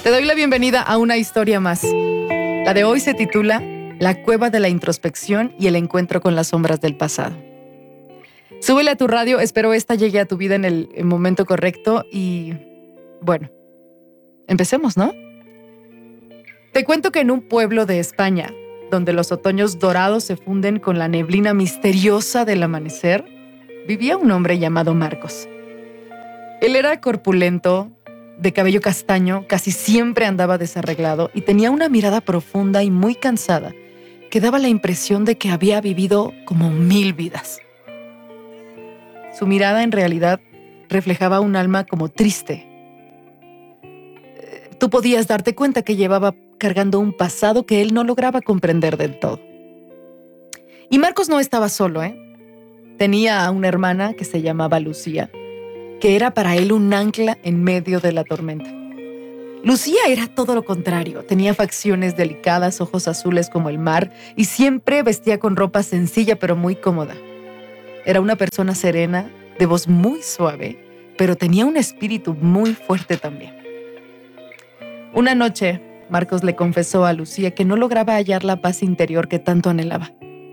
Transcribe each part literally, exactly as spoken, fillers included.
Te doy la bienvenida a una historia más. La de hoy se titula La cueva de la introspección y el encuentro con las sombras del pasado. Súbele a tu radio, espero esta llegue a tu vida en el momento correcto y... bueno, empecemos, ¿no? Te cuento que en un pueblo de España, donde los otoños dorados se funden con la neblina misteriosa del amanecer, vivía un hombre llamado Marcos. Él era corpulento, de cabello castaño, casi siempre andaba desarreglado y tenía una mirada profunda y muy cansada que daba la impresión de que había vivido como mil vidas. Su mirada en realidad reflejaba un alma como triste. Tú podías darte cuenta que llevaba cargando un pasado que él no lograba comprender del todo. Y Marcos no estaba solo, ¿eh? Tenía a una hermana que se llamaba Lucía, que era para él un ancla en medio de la tormenta. Lucía era todo lo contrario. Tenía facciones delicadas, ojos azules como el mar y siempre vestía con ropa sencilla pero muy cómoda. Era una persona serena, de voz muy suave, pero tenía un espíritu muy fuerte también. Una noche, Marcos le confesó a Lucía que no lograba hallar la paz interior que tanto anhelaba.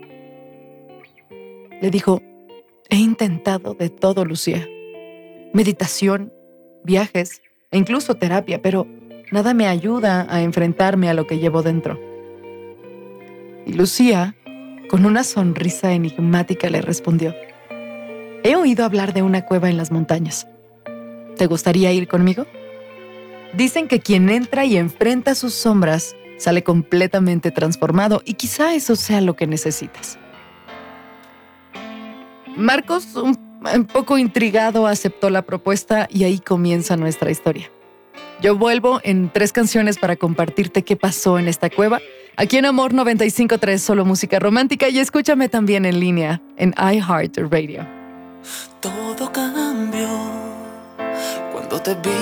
Le dijo: he intentado de todo, Lucía. Meditación, viajes e incluso terapia, pero nada me ayuda a enfrentarme a lo que llevo dentro. Y Lucía, con una sonrisa enigmática, le respondió: he oído hablar de una cueva en las montañas. ¿Te gustaría ir conmigo? Dicen que quien entra y enfrenta sus sombras sale completamente transformado y quizá eso sea lo que necesitas. Marcos, un Un poco intrigado, aceptó la propuesta y ahí comienza nuestra historia. Yo vuelvo en tres canciones para compartirte qué pasó en esta cueva. Aquí en Amor noventa y cinco punto tres, solo música romántica, y escúchame también en línea en iHeartRadio. Todo cambió cuando te vi